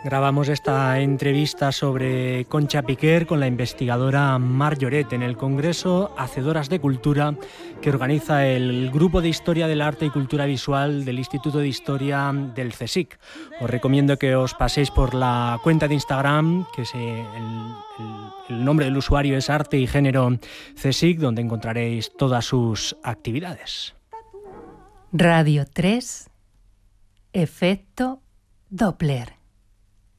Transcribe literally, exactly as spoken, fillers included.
Grabamos esta entrevista sobre Concha Piquer con la investigadora Mar Lloret en el Congreso Hacedoras de Cultura que organiza el Grupo de Historia del Arte y Cultura Visual del Instituto de Historia del CSIC. Os recomiendo que os paséis por la cuenta de Instagram, que es el, el, el nombre del usuario es Arte y Género CSIC, donde encontraréis todas sus actividades. Radio tres, Efecto Doppler.